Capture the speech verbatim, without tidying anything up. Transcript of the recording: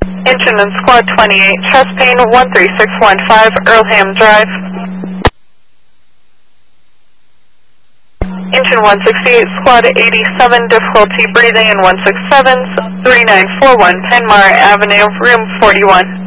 Engine and Squad twenty-eight, chest pain one three six one five, Earlham Drive. Engine one sixty-eight, Squad eighty-seven, difficulty breathing in one six seven, three nine four one, Penmar Avenue, room forty-one.